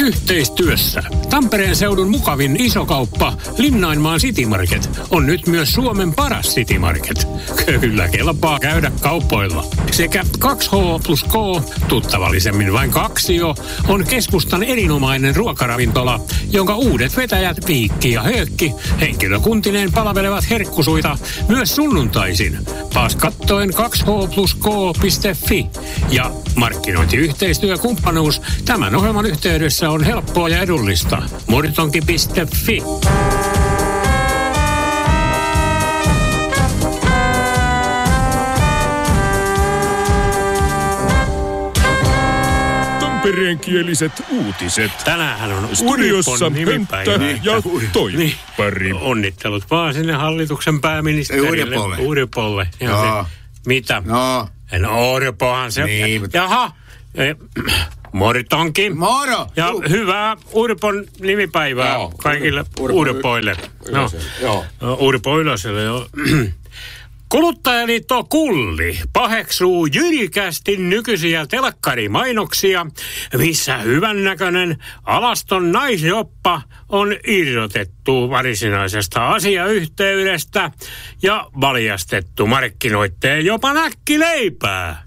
Yhteistyössä Tampereen seudun mukavin isokauppa Linnainmaan City Market on nyt myös Suomen paras City Market. Kyllä kelpaa käydä kaupoilla. Sekä 2H plus K, tuttavallisemmin vain Kaksio, on keskustan erinomainen ruokaravintola, jonka uudet vetäjät Viikki ja Höökki henkilökuntineen palvelevat herkkusuita myös sunnuntaisin. Paas kattoen 2hplusk.fi ja markkinointiyhteistyökumppanuus tämän ohjelman yhteydessä on helppoa ja edullista. Murtonki.fi. Tampereenkieliset uutiset. Tänäänhän on studiossa Hönttä ja Toippari. Onnittelut vaan sinne hallituksen pääministerille. Uuripolle. Mitä? No. Orpohan se. Niin. Jaha. Moritonki. Moro. Ja hyvää Urpon nimipäivää kaikille Urpoille. Urpo Ylöselle, joo. Kuluttajaliitto Kulli paheksuu jyrkästi nykyisiä telkkarimainoksia, missä hyvännäköinen alaston naisjoppa on irrotettu varsinaisesta asiayhteydestä ja valjastettu markkinoitteen jopa näkkileipää.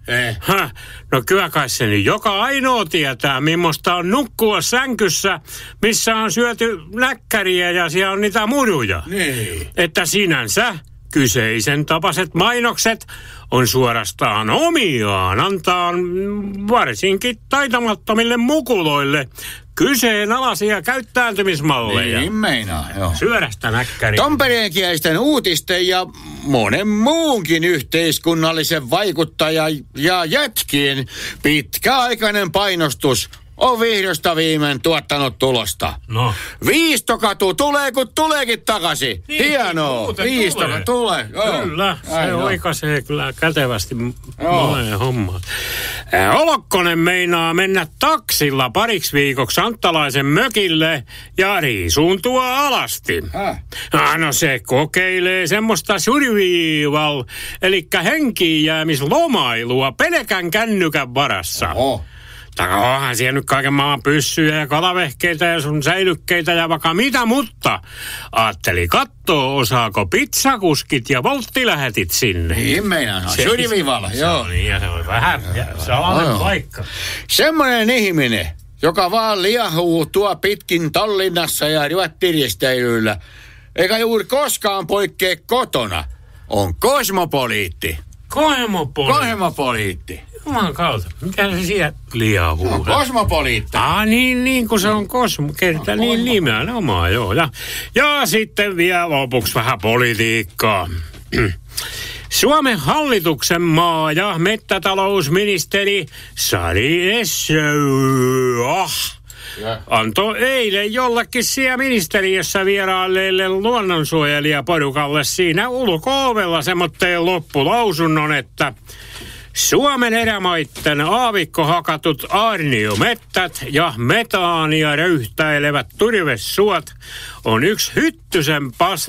No kyllä kai se nyt joka ainoa tietää, millaista on nukkua sänkyssä, missä on syöty näkkäriä ja siellä on niitä muruja. Niin. Että sinänsä kyseisen tapaiset mainokset on suorastaan omiaan antaa varsinkin taitamattomille mukuloille kyseenalaisia käyttäytymismalleja. Niin meinaa, joo. Syödästä näkkäriä. Tampereenkielisten uutisten ja monen muunkin yhteiskunnallisen vaikuttajan ja jätkien pitkäaikainen painostus on vihdosta viimein tuottanut tulosta. No. Viistokatu tulee, kun tuleekin takaisin. Niin, hienoa. Viistokatu tulee. Kyllä, se oikaisee kyllä kätevästi monen hommaan. Olokkonen meinaa mennä taksilla pariksi viikoksi Anttalaisen mökille ja riisuuntua alasti. No se kokeilee semmoista survival, eli henkiinjäämislomailua pelkän kännykän varassa. Oho. Onhan siellä nyt kaiken maailman pyssyjä ja kalavehkeitä ja sun säilykkeitä ja vaikka mitä, mutta ajatteli kattoo, osaako pizzakuskit ja volttilähetit sinne. Niin meinaa, syrjivivalla, joo. Niin, ja se on vähän salainen paikka. Semmoinen ihminen, joka vaan liahuu tuo pitkin Tallinnassa ja ryöttiristeilyllä, eikä juuri koskaan poikkea kotona, on kosmopoliitti. Kosmopoliitti. Jumalan kautta. Mikä se siellä liahuu? No, kosmopoliitti. Niin kun se on kerta niin nimenomaan, joo. Ja sitten vielä lopuksi vähän politiikkaa. Suomen hallituksen maa- ja mettätalousministeri Sari Essayah antoi eilen jollekin siellä ministeriössä vierailleille luonnonsuojelijaporukalle siinä ulko-ovella semmoitteen loppulausunnon, että Suomen erämaitten aavikkohakatut aarniomettät ja metaania röyhtäilevät turvesuot on yksi hyttysen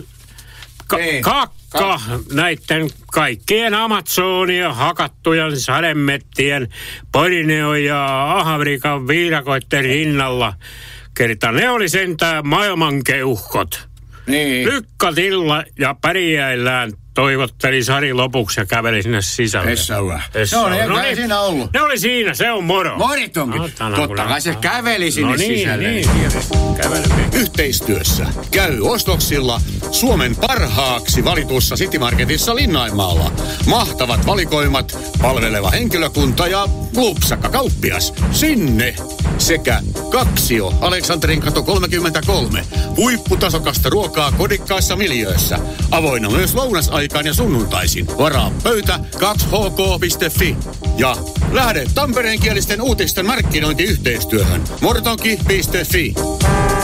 kakka näiden kaikkien Amazonia hakattujen sademettien Borneo ja Afrikan viidakoiden rinnalla. Kerta ne oli sentään maailmankeuhkot. Niin. Lykkatilla ja pärjäillään, toivotteli Sari lopuksi ja käveli sinne sisälle. Essayah. No ei siinä ollut. Ne oli siinä, se on moro. Moritonkin. Totta kai se käveli sinne sisälle. Niin. Yhteistyössä käy ostoksilla Suomen parhaaksi valitussa City Marketissa Linnainmaalla. Mahtavat valikoimat, palveleva henkilökunta ja lupsakka kauppias. Sinne! Sekä Kaksio, Aleksanterinkato 33. Huipputasokasta ruokaa kodikkaissa miljöössä. Avoinna myös lounasaikaan ja sunnuntaisin. Varaa pöytä 2hk.fi. Ja lähde tampereenkielisten uutisten markkinointiyhteistyöhön. Mortonki.fi.